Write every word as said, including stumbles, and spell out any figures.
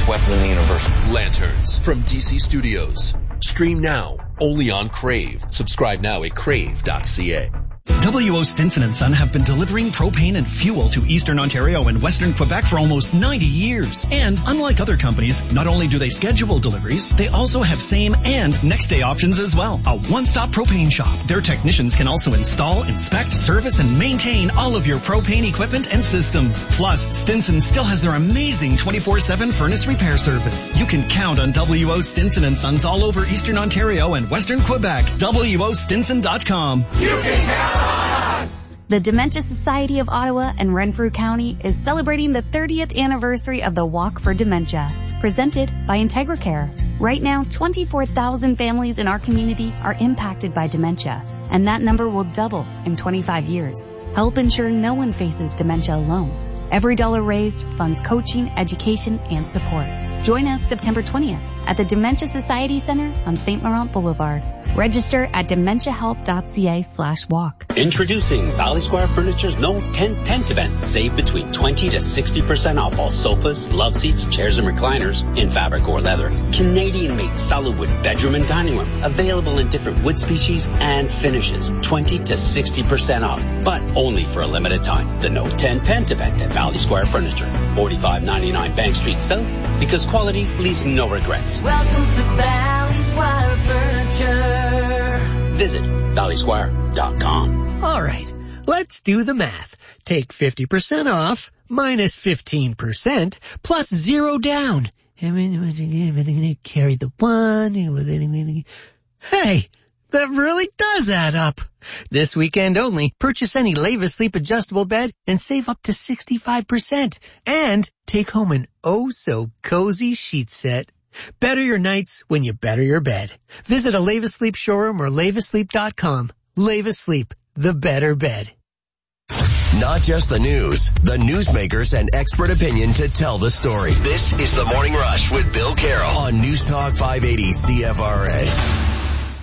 greatest weapon in the universe. Lanterns from D C Studios. Stream now, only on Crave. Subscribe now at crave dot c a. W O Stinson and Son have been delivering propane and fuel to Eastern Ontario and Western Quebec for almost ninety years. And unlike other companies, not only do they schedule deliveries, they also have same and next day options as well. A one-stop propane shop. Their technicians can also install, inspect, service, and maintain all of your propane equipment and systems. Plus, Stinson still has their amazing twenty-four seven furnace repair service. You can count on W O Stinson and Sons all over Eastern Ontario and Western Quebec. W O Stinson dot com. You can count on us! The Dementia Society of Ottawa and Renfrew County is celebrating the thirtieth anniversary of the Walk for Dementia, presented by IntegraCare. Right now, twenty-four thousand families in our community are impacted by dementia, and that number will double in twenty-five years. Help ensure no one faces dementia alone. Every dollar raised funds coaching, education, and support. Join us September twentieth at the Dementia Society Center on Saint Laurent Boulevard. Register at dementiahelp.ca slash walk. Introducing Valley Square Furniture's No ten Tent event. Save between twenty to sixty percent off all sofas, love seats, chairs, and recliners in fabric or leather. Canadian-made solid wood bedroom and dining room. Available in different wood species and finishes. twenty to sixty percent off, but only for a limited time. The No ten Tent event at Valley Square Furniture. forty-five ninety-nine Bank Street South, because quality leaves no regrets. Welcome to Valley Square Furniture. Visit valley square dot com. All right, let's do the math. Take fifty percent off minus fifteen percent plus zero down. Carry the one. Hey, that really does add up. This weekend only, purchase any Leva Sleep adjustable bed and save up to sixty-five percent. And take home an oh-so-cozy sheet set. Better your nights when you better your bed. Visit a Leva Sleep showroom or leva sleep dot com. Leva Sleep, the better bed. Not just the news, the newsmakers and expert opinion to tell the story. This is The Morning Rush with Bill Carroll on News Talk five eighty C F R A.